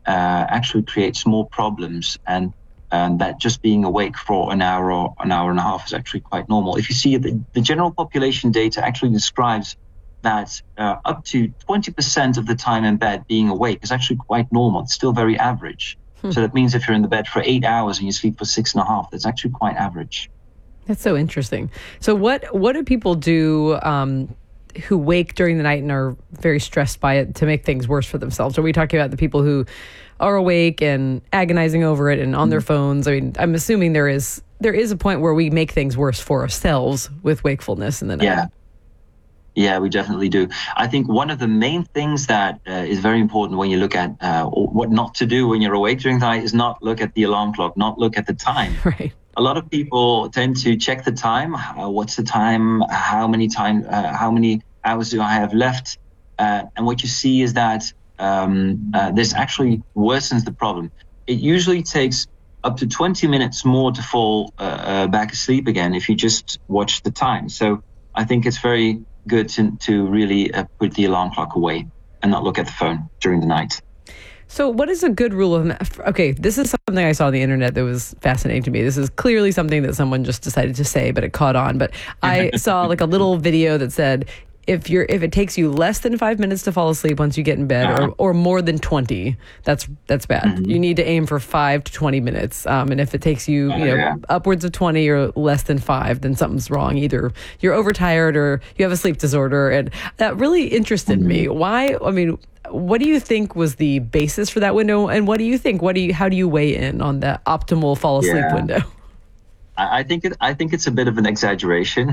actually creates more problems, and that just being awake for an hour or an hour and a half is actually quite normal. If you see the general population data actually describes that up to 20% of the time in bed being awake is actually quite normal. It's still very average. So that means if you're in the bed for 8 hours and you sleep for 6.5, that's actually quite average. That's so interesting. So what do people do who wake during the night and are very stressed by it to make things worse for themselves? Are we talking about the people who are awake and agonizing over it and on their phones? I mean, I'm assuming there is a point where we make things worse for ourselves with wakefulness in the night. Yeah, we definitely do. I think one of the main things that is very important when you look at what not to do when you're awake during the night is not look at the alarm clock, not look at the time. Right. A lot of people tend to check the time. What's the time? How many hours do I have left? And what you see is that this actually worsens the problem. It usually takes up to 20 minutes more to fall back asleep again if you just watch the time. So I think it's very good to really put the alarm clock away and not look at the phone during the night. So what is a good rule of... Okay, this is something I saw on the internet that was fascinating to me. This is clearly something that someone just decided to say, but it caught on. But I saw like a little video that said, if it takes you less than 5 minutes to fall asleep once you get in bed, or more than 20, that's bad. Mm-hmm. You need to aim for 5 to 20 minutes. And if it takes you, upwards of 20 or less than 5, then something's wrong. Either you're overtired or you have a sleep disorder. And that really interested me. Why? I mean, what do you think was the basis for that window? And what do you think? How do you weigh in on the optimal fall asleep window? I think it's a bit of an exaggeration.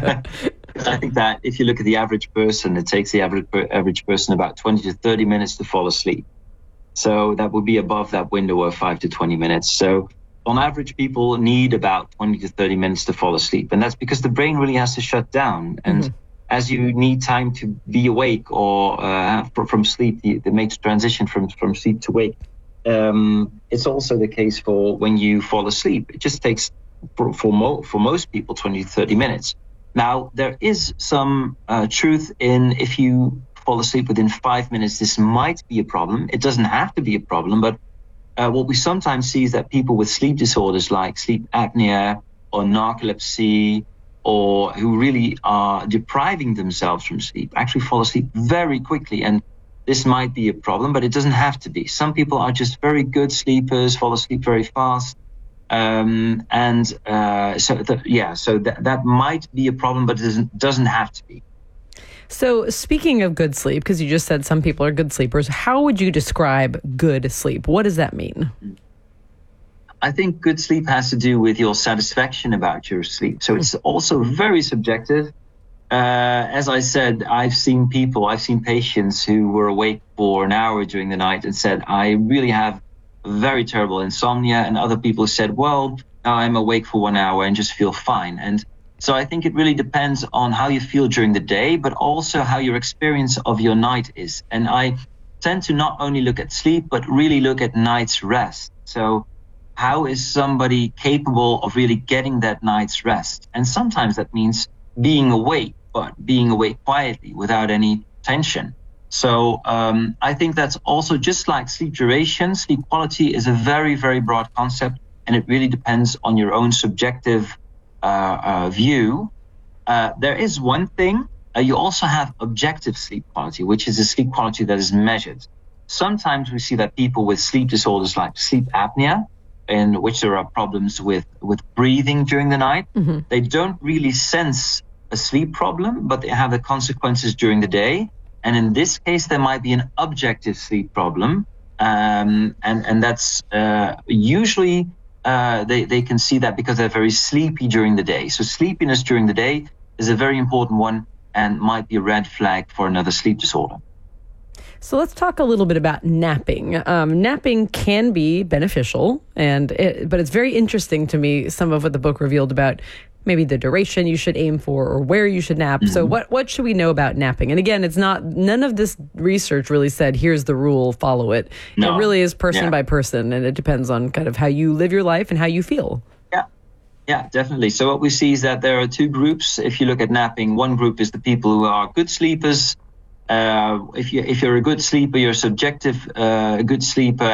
I think that if you look at the average person, it takes the average person about 20 to 30 minutes to fall asleep. So that would be above that window of 5 to 20 minutes. So on average, people need about 20 to 30 minutes to fall asleep. And that's because the brain really has to shut down. And as you need time to be awake or from sleep, it makes transition from sleep to wake. It's also the case for when you fall asleep. It just takes, for most people, 20 to 30 minutes. Now, there is some truth in if you fall asleep within 5 minutes, this might be a problem. It doesn't have to be a problem, but what we sometimes see is that people with sleep disorders like sleep apnea or narcolepsy, or who really are depriving themselves from sleep, actually fall asleep very quickly. And this might be a problem, but it doesn't have to be. Some people are just very good sleepers, fall asleep very fast. So that might be a problem, but it doesn't have to be. So speaking of good sleep, because you just said some people are good sleepers, how would you describe good sleep? What does that mean? I think good sleep has to do with your satisfaction about your sleep. So it's also very subjective. As I said, I've seen patients who were awake for an hour during the night and said, I really have very terrible insomnia, and other people said, well, I'm awake for 1 hour and just feel fine. And so I think it really depends on how you feel during the day, but also how your experience of your night is. And I tend to not only look at sleep, but really look at night's rest. So how is somebody capable of really getting that night's rest? And sometimes that means being awake, but being awake quietly without any tension. So I think that's also just like sleep duration. Sleep quality is a very, very broad concept, and it really depends on your own subjective view. There is one thing. You also have objective sleep quality, which is a sleep quality that is measured. Sometimes we see that people with sleep disorders like sleep apnea, in which there are problems with breathing during the night, they don't really sense a sleep problem, but they have the consequences during the day. And in this case, there might be an objective sleep problem. And that's usually they can see that because they're very sleepy during the day. So sleepiness during the day is a very important one and might be a red flag for another sleep disorder. So let's talk a little bit about napping. Napping can be beneficial, but it's very interesting to me, some of what the book revealed about maybe the duration you should aim for or where you should nap. So what should we know about napping? And again, none of this research really said, here's the rule, follow it. No. It really is person by person, and it depends on kind of how you live your life and how you feel. Yeah, definitely. So what we see is that there are two groups. If you look at napping, one group is the people who are good sleepers. If you're a good sleeper, you're a subjective good sleeper,